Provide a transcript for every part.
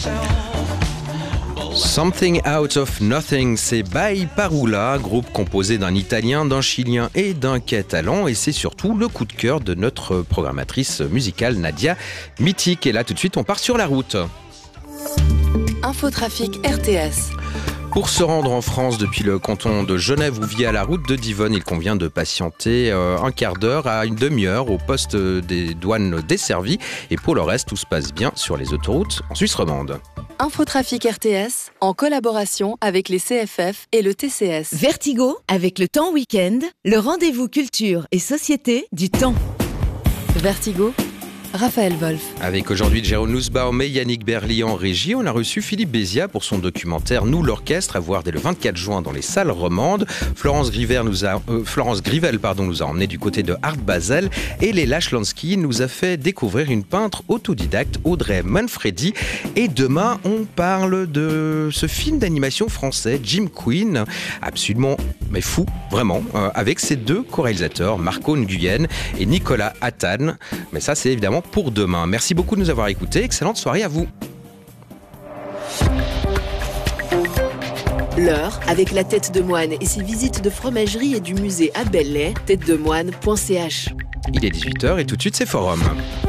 Something Out of Nothing, c'est By Parula, groupe composé d'un Italien, d'un Chilien et d'un Catalan. Et c'est surtout le coup de cœur de notre programmatrice musicale Nadia Mythique. Et là, tout de suite, on part sur la route. Infotrafic RTS. Pour se rendre en France depuis le canton de Genève ou via la route de Divonne, il convient de patienter un quart d'heure à une demi-heure au poste des douanes desservi. Et pour le reste, tout se passe bien sur les autoroutes en Suisse romande. Infotrafic RTS, en collaboration avec les CFF et le TCS. Vertigo, avec le temps week-end, le rendez-vous culture et société du temps. Vertigo, Raphaël Wolf. Avec aujourd'hui Jérôme Nussbaum et Yannick Berly en régie, on a reçu Philippe Béziat pour son documentaire Nous l'orchestre, à voir dès le 24 juin dans les salles romandes. Florence Grivel nous a emmené du côté de Art Basel et Léla Schlansky nous a fait découvrir une peintre autodidacte, Audrey Manfredi. Et demain, on parle de ce film d'animation français, Jim Queen, absolument mais fou, vraiment, avec ses deux co-réalisateurs, Marco Nguyen et Nicolas Attan. Mais ça, c'est évidemment pour demain. Merci beaucoup de nous avoir écoutés. Excellente soirée à vous. L'heure, avec la tête de moine et ses visites de fromagerie et du musée à Belley, têtedemoine.ch. Il est 18h et tout de suite, c'est Forum.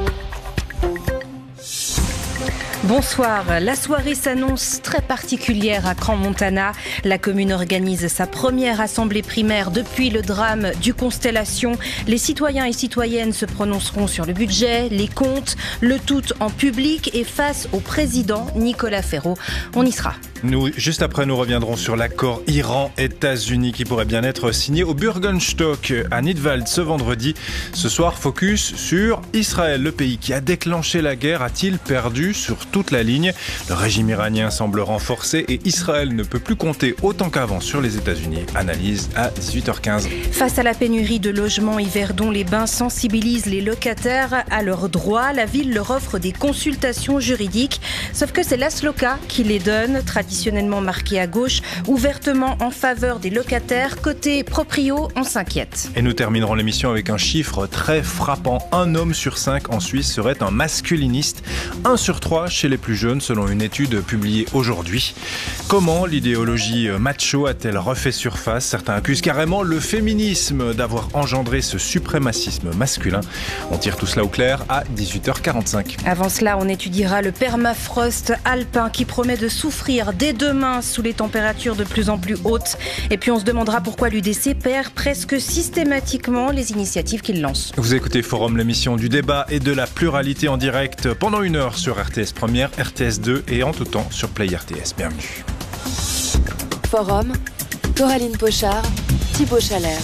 Bonsoir, la soirée s'annonce très particulière à Crans-Montana. La commune organise sa première assemblée primaire depuis le drame du Constellation. Les citoyens et citoyennes se prononceront sur le budget, les comptes, le tout en public et face au président Nicolas Ferraud. On y sera. Juste après, nous reviendrons sur l'accord Iran-États-Unis qui pourrait bien être signé au Bürgenstock à Nidwald ce vendredi. Ce soir, focus sur Israël. Le pays qui a déclenché la guerre a-t-il perdu sur toute la ligne? Le régime iranien semble renforcé et Israël ne peut plus compter autant qu'avant sur les États-Unis. Analyse à 18h15. Face à la pénurie de logements, Yverdon-les-Bains sensibilise les locataires à leurs droits. La ville leur offre des consultations juridiques. Sauf que c'est l'ASLOCA qui les donne, traditionnellement marqué à gauche, ouvertement en faveur des locataires. Côté proprio, on s'inquiète. Et nous terminerons l'émission avec un chiffre très frappant. 1 homme sur 5 en Suisse serait un masculiniste. 1 sur 3 chez les plus jeunes, selon une étude publiée aujourd'hui. Comment l'idéologie macho a-t-elle refait surface? Certains accusent carrément le féminisme d'avoir engendré ce suprémacisme masculin. On tire tout cela au clair à 18h45. Avant cela, on étudiera le permafrost alpin qui promet de souffrir dès demain sous les températures de plus en plus hautes. Et puis on se demandera pourquoi l'UDC perd presque systématiquement les initiatives qu'il lance. Vous écoutez Forum, l'émission du débat et de la pluralité en direct pendant 1 heure sur RTS Première, RTS 2 et en tout temps sur Play RTS. Bienvenue. Forum, Coraline Pochard, Thibaut Chalère.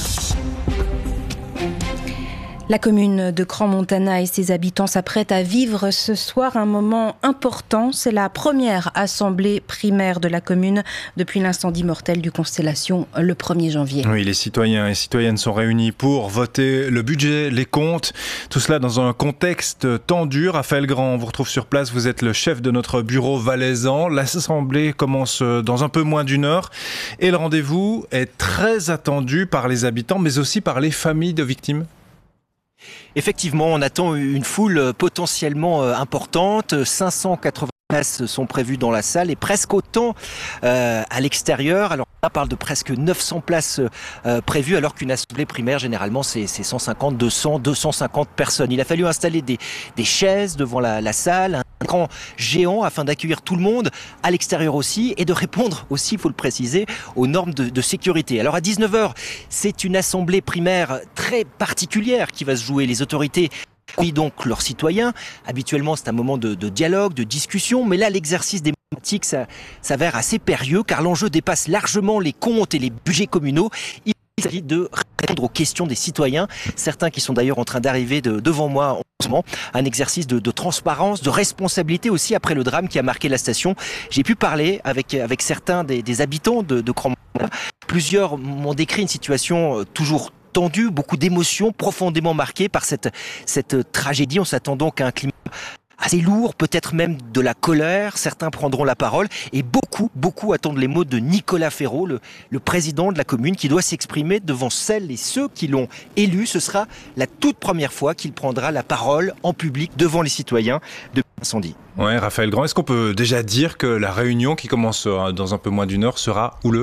La commune de Crans-Montana et ses habitants s'apprêtent à vivre ce soir un moment important. C'est la première assemblée primaire de la commune depuis l'incendie mortel du Constellation le 1er janvier. Oui, les citoyens et citoyennes sont réunis pour voter le budget, les comptes. Tout cela dans un contexte tendu. Raphaël Grand, on vous retrouve sur place. Vous êtes le chef de notre bureau valaisan. L'assemblée commence dans un peu moins d'1 heure. Et le rendez-vous est très attendu par les habitants, mais aussi par les familles de victimes. Effectivement, on attend une foule potentiellement importante. 580 places sont prévues dans la salle et presque autant à l'extérieur. Alors on parle de presque 900 places prévues alors qu'une assemblée primaire généralement c'est 150, 200, 250 personnes. Il a fallu installer des chaises devant la salle, un écran géant afin d'accueillir tout le monde à l'extérieur aussi et de répondre aussi, il faut le préciser, aux normes de sécurité. Alors à 19h, c'est une assemblée primaire très particulière qui va se jouer. Les autorités oui, donc leurs citoyens. Habituellement, c'est un moment de dialogue, de discussion, mais là, l'exercice démocratique s'avère assez périlleux car l'enjeu dépasse largement les comptes et les budgets communaux. Il s'agit de répondre aux questions des citoyens, certains qui sont d'ailleurs en train d'arriver devant moi en ce moment. Un exercice de transparence, de responsabilité aussi après le drame qui a marqué la station. J'ai pu parler avec certains des habitants de Crans-Montana. Plusieurs m'ont décrit une situation toujours tendu, beaucoup d'émotions profondément marquées par cette tragédie. On s'attend donc à un climat assez lourd, peut-être même de la colère. Certains prendront la parole et beaucoup attendent les mots de Nicolas Ferraud, le président de la commune, qui doit s'exprimer devant celles et ceux qui l'ont élu. Ce sera la toute première fois qu'il prendra la parole en public devant les citoyens depuis l'incendie. Ouais, Raphaël Grand, est-ce qu'on peut déjà dire que la réunion qui commence dans un peu moins d'une heure sera houleuse ?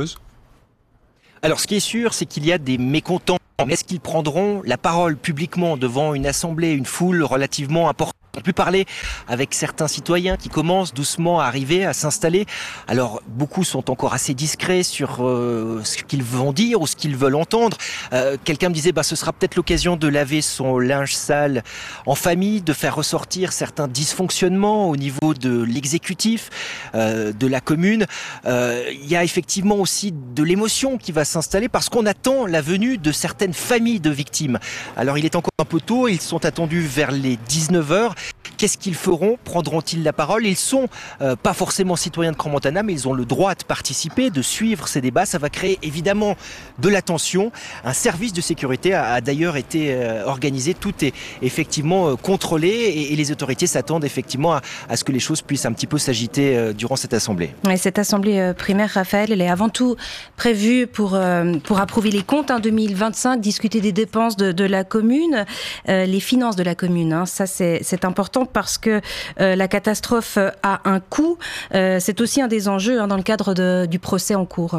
Alors ce qui est sûr, c'est qu'il y a des mécontents. Est-ce qu'ils prendront la parole publiquement devant une assemblée, une foule relativement importante ? On peut parler avec certains citoyens qui commencent doucement à arriver, à s'installer. Alors, beaucoup sont encore assez discrets sur ce qu'ils vont dire ou ce qu'ils veulent entendre. Quelqu'un me disait, ce sera peut-être l'occasion de laver son linge sale en famille, de faire ressortir certains dysfonctionnements au niveau de l'exécutif, de la commune. Il y a effectivement aussi de l'émotion qui va s'installer parce qu'on attend la venue de certaines familles de victimes. Alors, il est encore un peu tôt, ils sont attendus vers les 19h. Qu'est-ce qu'ils feront ? Prendront-ils la parole ? Ils sont pas forcément citoyens de Crans-Montana, mais ils ont le droit de participer, de suivre ces débats. Ça va créer évidemment de la tension. Un service de sécurité a d'ailleurs été organisé. Tout est effectivement contrôlé et les autorités s'attendent effectivement à ce que les choses puissent un petit peu s'agiter durant cette assemblée. Ouais, cette assemblée primaire, Raphaël, elle est avant tout prévue pour approuver les comptes 2025, discuter des dépenses de la commune, les finances de la commune. Ça, c'est important parce que la catastrophe a un coût. C'est aussi un des enjeux dans le cadre du procès en cours.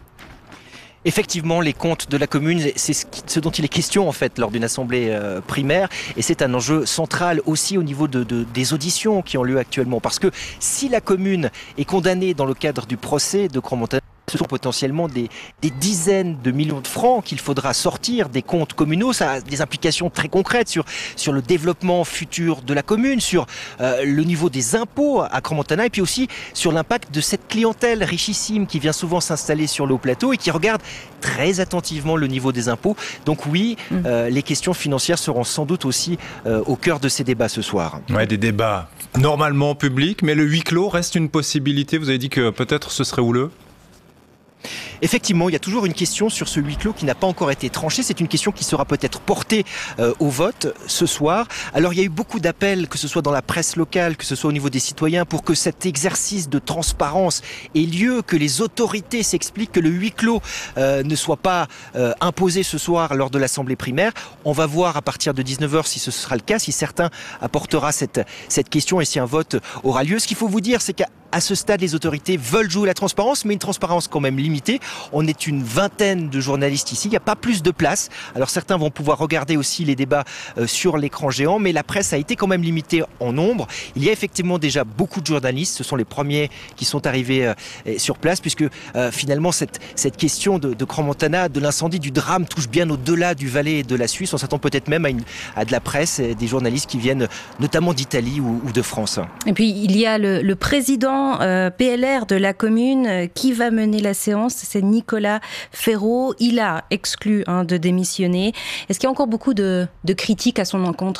Effectivement, les comptes de la commune, c'est ce dont il est question en fait lors d'une assemblée primaire, et c'est un enjeu central aussi au niveau des auditions qui ont lieu actuellement. Parce que si la commune est condamnée dans le cadre du procès de Crans-Montana, ce sont potentiellement des dizaines de millions de francs qu'il faudra sortir des comptes communaux. Ça a des implications très concrètes sur le développement futur de la commune, sur le niveau des impôts à Crans-Montana, et puis aussi sur l'impact de cette clientèle richissime qui vient souvent s'installer sur le haut plateau et qui regarde très attentivement le niveau des impôts. Donc oui, les questions financières seront sans doute aussi au cœur de ces débats ce soir. Ouais, des débats normalement publics, mais le huis clos reste une possibilité. Vous avez dit que peut-être ce serait houleux ? Effectivement, il y a toujours une question sur ce huis clos qui n'a pas encore été tranchée. C'est une question qui sera peut-être portée au vote ce soir. Alors, il y a eu beaucoup d'appels, que ce soit dans la presse locale, que ce soit au niveau des citoyens, pour que cet exercice de transparence ait lieu, que les autorités s'expliquent, que le huis clos ne soit pas imposé ce soir lors de l'assemblée primaire. On va voir à partir de 19h si ce sera le cas, si certains apportera cette question et si un vote aura lieu. Ce qu'il faut vous dire, c'est qu'à ce stade, les autorités veulent jouer la transparence, mais une transparence quand même limitée. On est une vingtaine de journalistes ici, il n'y a pas plus de place. Alors certains vont pouvoir regarder aussi les débats sur l'écran géant, mais la presse a été quand même limitée en nombre. Il y a effectivement déjà beaucoup de journalistes, ce sont les premiers qui sont arrivés sur place, puisque finalement cette question de Crans-Montana, de l'incendie, du drame, touche bien au-delà du Valais et de la Suisse. On s'attend peut-être même à de la presse, des journalistes qui viennent notamment d'Italie ou de France. Et puis il y a le président PLR de la commune qui va mener la séance, c'est Nicolas Ferraud. Il a exclu de démissionner. Est-ce qu'il y a encore beaucoup de critiques à son encontre ?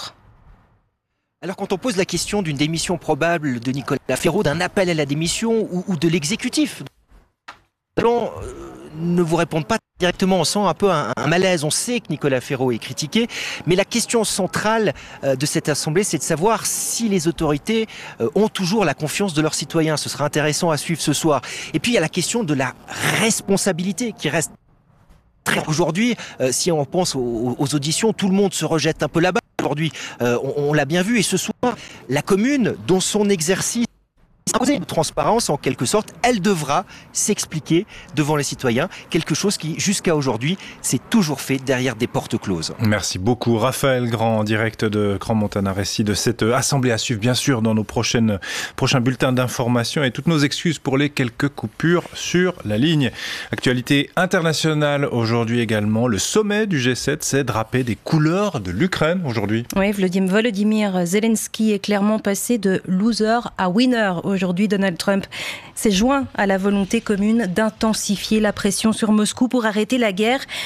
Alors quand on pose la question d'une démission probable de Nicolas Ferraud, d'un appel à la démission ou de l'exécutif, ne vous répondent pas directement. On sent un peu un malaise. On sait que Nicolas Ferraud est critiqué, mais la question centrale de cette assemblée, c'est de savoir si les autorités ont toujours la confiance de leurs citoyens. Ce sera intéressant à suivre ce soir. Et puis il y a la question de la responsabilité qui reste très... Aujourd'hui, si on pense aux auditions, tout le monde se rejette un peu là-bas. Aujourd'hui, on l'a bien vu. Et ce soir, la commune, dont son exercice de transparence, en quelque sorte, elle devra s'expliquer devant les citoyens, quelque chose qui, jusqu'à aujourd'hui, s'est toujours fait derrière des portes closes. Merci beaucoup, Raphaël Grand, en direct de Crans-Montana, récit de cette assemblée à suivre, bien sûr, dans nos prochains bulletins d'information, et toutes nos excuses pour les quelques coupures sur la ligne. Actualité internationale aujourd'hui également, le sommet du G7 s'est drapé des couleurs de l'Ukraine aujourd'hui. Oui, Volodymyr Zelensky est clairement passé de loser à winner. Aujourd'hui, Donald Trump s'est joint à la volonté commune d'intensifier la pression sur Moscou pour arrêter la guerre.